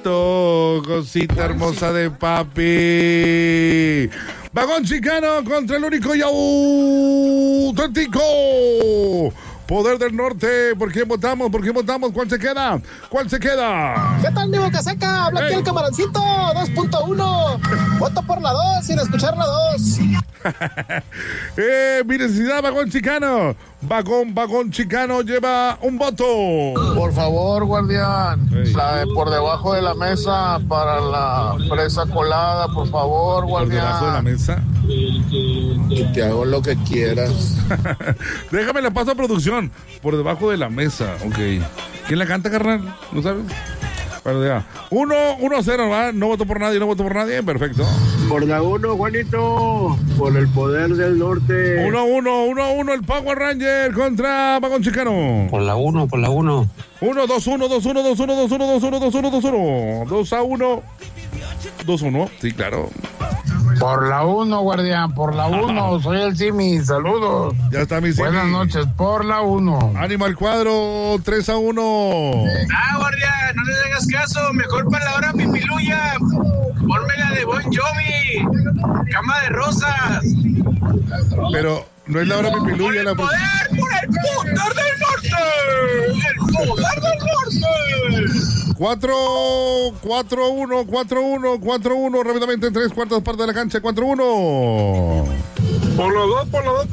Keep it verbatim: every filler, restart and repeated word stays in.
Juanito, cosita hermosa de papi. Vagón Chicano contra el único y auténtico Poder del Norte. ¿Por quién votamos? ¿Por quién votamos? ¿Cuál se queda? ¿Cuál se queda? ¿Qué tal, mi boca seca? Habla aquí el Camaroncito dos punto uno. Voto por la dos sin escuchar la dos. eh, mi necesidad, Vagón Chicano. Vagón, Vagón Chicano lleva un voto. Por favor, guardián. Hey. La de por debajo de la mesa para la fresa colada, por favor, guardián. ¿Por debajo de la mesa? Que te hago lo que quieras. Déjame la paso a producción. Por debajo de la mesa, ok. ¿Quién la canta, carnal? ¿No sabes? Bueno, ya. Uno, uno a cero, ¿verdad? No voto por nadie, no voto por nadie. Perfecto. Por la uno, Juanito. Por el Poder del Norte. Uno a uno, uno a uno, el Power Ranger contra Vagón Chicano. Por la uno, por la uno. Uno, dos, uno, dos, uno, dos, uno, dos, uno, dos, uno, dos, uno, dos, uno. Dos a uno. Dos, uno. Sí, claro. Por la uno, guardián, por la uno. Soy el Simi, saludos. Ya está mi Simi. Buenas noches, por la uno. Animal Cuadro, tres a uno. Ah, guardián, no le hagas caso. Mejor para la hora pipiluya. Ponme la de Bon Jovi. Cama de rosas. Pero no es la hora pipiluya. Por el la poder, por el poder del norte. El poder del norte. Cuatro, cuatro, uno, cuatro, uno, cuatro, uno, rápidamente en tres cuartas partes de la cancha, cuatro, uno. Por los dos, por los dos.